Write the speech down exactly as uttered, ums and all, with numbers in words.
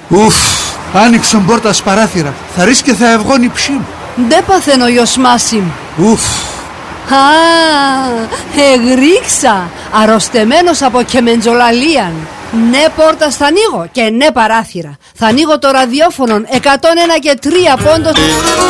Ουφ, άνοιξον πόρτας παράθυρα. Θα ρίξει και θα ευγώνει ψή μου. Ντε παθαίνω γιος Μάσιμ. Ουφ. Α, εγρίξα. Αρρωστεμένος από κεμεντζολαλίαν. Ναι πόρτα θα ανοίγω και ναι παράθυρα. Θα ανοίγω το ραδιόφωνο εκατόν ένα και τρία πόντος.